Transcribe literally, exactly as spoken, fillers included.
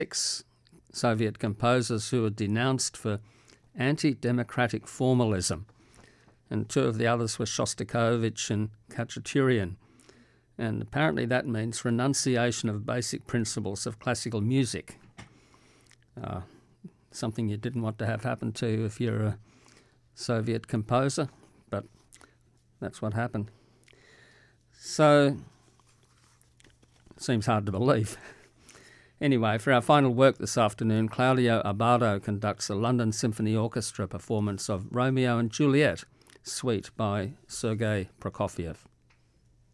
six Soviet composers who were denounced for anti-democratic formalism, and two of the others were Shostakovich and Khachaturian. And apparently that means renunciation of basic principles of classical music. Uh, something you didn't want to have happen to you if you're a Soviet composer, but that's what happened. So, it seems hard to believe. Anyway, for our final work this afternoon, Claudio Abbado conducts a London Symphony Orchestra performance of Romeo and Juliet, Suite by Sergei Prokofiev.